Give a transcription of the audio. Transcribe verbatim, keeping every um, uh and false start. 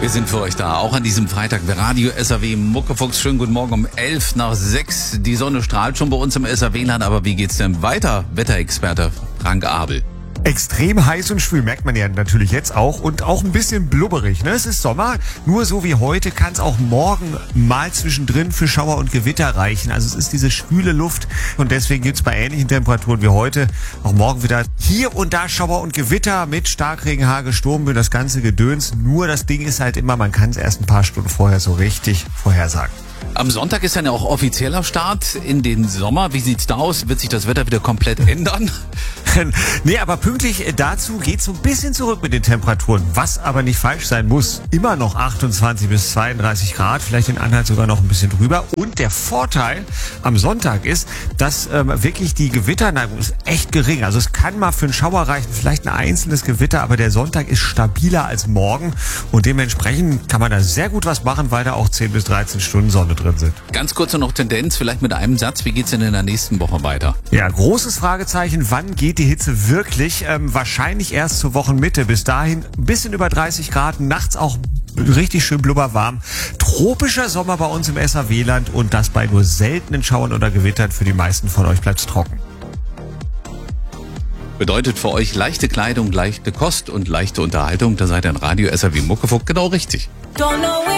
Wir sind für euch da, auch an diesem Freitag bei Radio S R W Muckefuchs. Schönen guten Morgen um elf nach sechs. Die Sonne strahlt schon bei uns im S R W-Land, aber wie geht's denn weiter? Wetterexperte Frank Abel. Extrem heiß und schwül, merkt man ja natürlich jetzt auch, und auch ein bisschen blubberig. Ne? Es ist Sommer, nur so wie heute kann es auch morgen mal zwischendrin für Schauer und Gewitter reichen. Also es ist diese schwüle Luft und deswegen gibt es bei ähnlichen Temperaturen wie heute auch morgen wieder hier und da Schauer und Gewitter mit Starkregen, Hagel, Sturmböen, das ganze Gedöns. Nur das Ding ist halt immer, man kann es erst ein paar Stunden vorher so richtig vorhersagen. Am Sonntag ist dann ja auch offizieller Start in den Sommer. Wie sieht's da aus? Wird sich das Wetter wieder komplett ändern? Nee, aber pünktlich dazu geht's so ein bisschen zurück mit den Temperaturen. Was aber nicht falsch sein muss. Immer noch achtundzwanzig bis zweiunddreißig Grad, vielleicht in Anhalt sogar noch ein bisschen drüber. Und der Vorteil am Sonntag ist, dass ähm, wirklich die Gewitterneigung ist echt gering. Also es kann mal für einen Schauer reichen, vielleicht ein einzelnes Gewitter, aber der Sonntag ist stabiler als morgen. Und dementsprechend kann man da sehr gut was machen, weil da auch zehn bis dreizehn Stunden Sonne drin sind. Ganz kurz noch Tendenz, vielleicht mit einem Satz. Wie geht's denn in der nächsten Woche weiter? Ja, großes Fragezeichen. Wann geht die Hitze wirklich? Ähm, wahrscheinlich erst zur Wochenmitte. Bis dahin ein bisschen über dreißig Grad, nachts auch richtig schön blubberwarm. Tropischer Sommer bei uns im S R W-Land und das bei nur seltenen Schauern oder Gewittern. Für die meisten von euch bleibt's trocken. Bedeutet für euch leichte Kleidung, leichte Kost und leichte Unterhaltung. Da seid ihr in Radio S R W Muckefuchs genau richtig.